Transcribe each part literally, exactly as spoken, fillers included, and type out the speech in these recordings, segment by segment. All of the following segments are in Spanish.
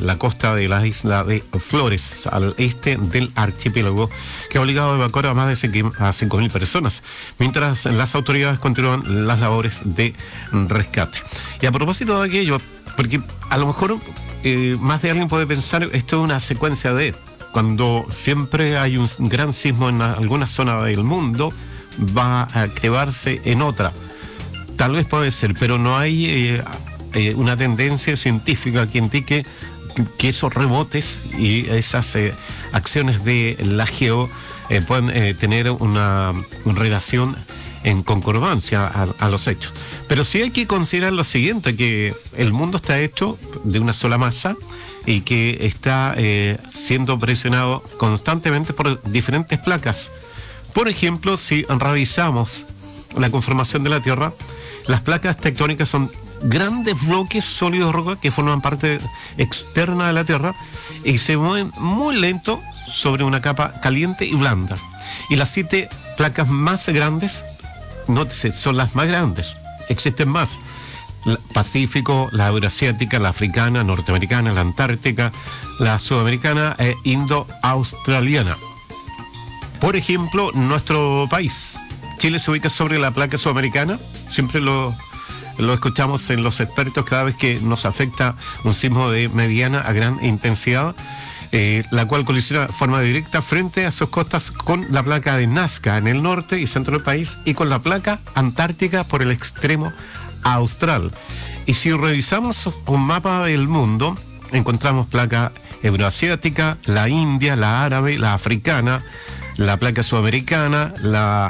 la costa de la isla de Flores, al este del archipiélago, que ha obligado a evacuar a más de cinco mil personas, mientras las autoridades continúan las labores de rescate. Y a propósito de aquello, porque a lo mejor eh, más de alguien puede pensar, esto es una secuencia de, cuando siempre hay un gran sismo en alguna zona del mundo, va a activarse en otra. Tal vez puede ser, pero no hay eh, eh, una tendencia científica que indique que esos rebotes y esas eh, acciones de la geo eh, pueden eh, tener una, una relación en concordancia a, a los hechos. Pero sí hay que considerar lo siguiente, que el mundo está hecho de una sola masa y que está eh, siendo presionado constantemente por diferentes placas. Por ejemplo, si revisamos la conformación de la Tierra, las placas tectónicas son grandes bloques sólidos de roca que forman parte externa de la Tierra y se mueven muy lento sobre una capa caliente y blanda. Y las siete placas más grandes, nótese, son las más grandes, existen más: la Pacífico, la Euroasiática, la Africana, Norteamericana, la Antártica, la Sudamericana e Indo-Australiana. Por ejemplo, nuestro país, Chile, se ubica sobre la placa sudamericana. Siempre lo, lo escuchamos en los expertos cada vez que nos afecta un sismo de mediana a gran intensidad, eh, la cual colisiona de forma directa frente a sus costas con la placa de Nazca en el norte y centro del país y con la placa antártica por el extremo austral. Y si revisamos un mapa del mundo, encontramos placa euroasiática, la india, la árabe, la africana, la placa sudamericana, la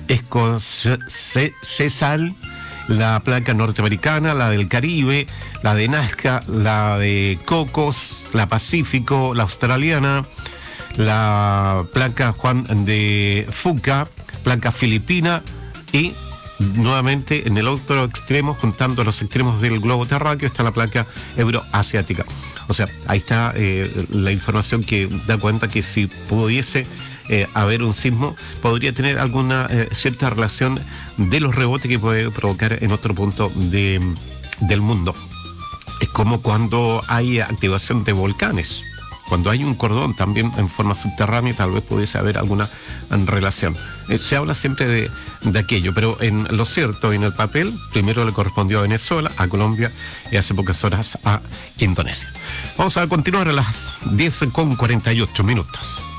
escocesal, la placa norteamericana, la del Caribe, la de Nazca, la de Cocos, la Pacífico, la australiana, la placa Juan de Fuca, placa filipina y nuevamente en el otro extremo, juntando los extremos del globo terráqueo, está la placa euroasiática. O sea, ahí está eh, la información que da cuenta que si pudiese Eh, haber un sismo, podría tener alguna eh, cierta relación de los rebotes que puede provocar en otro punto de, del mundo. Es como cuando hay activación de volcanes, cuando hay un cordón también en forma subterránea, tal vez pudiese haber alguna relación. Eh, se habla siempre de, de aquello, pero en lo cierto, en el papel, primero le correspondió a Venezuela, a Colombia y hace pocas horas a Indonesia. Vamos a continuar a las diez con cuarenta y ocho minutos.